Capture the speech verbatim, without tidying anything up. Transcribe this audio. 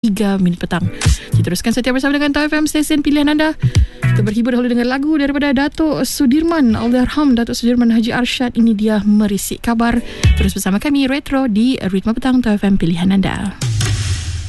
tiga minit petang. Kita teruskan setia bersama dengan Tau F M, stesen pilihan anda. Kita berhibur dahulu dengan lagu daripada Datuk Sudirman Allahyarham Datuk Sudirman Haji Arsyad. Ini dia Merisik Kabar. Terus bersama kami Retro di Ritma Petang Tau F M pilihan anda.